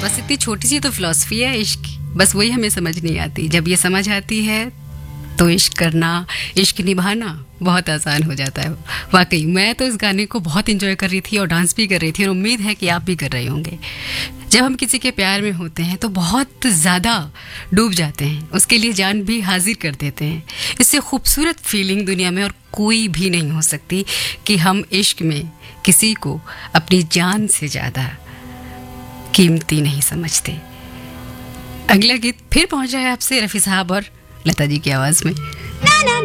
बस इतनी छोटी सी तो फिलॉसफी है इश्क की, बस वही हमें समझ नहीं आती। जब ये समझ आती है तो इश्क करना, इश्क निभाना बहुत आसान हो जाता है। वाकई मैं तो इस गाने को बहुत एंजॉय कर रही थी और डांस भी कर रही थी, और उम्मीद है कि आप भी कर रहे होंगे। जब हम किसी के प्यार में होते हैं तो बहुत ज़्यादा डूब जाते हैं, उसके लिए जान भी हाजिर कर देते हैं। इससे खूबसूरत फीलिंग दुनिया में और कोई भी नहीं हो सकती कि हम इश्क में किसी को अपनी जान से ज़्यादा कीमती नहीं समझते। अगला गीत फिर पहुंच रहा है आपसे रफ़ी साहब और लता जी की आवाज़ में।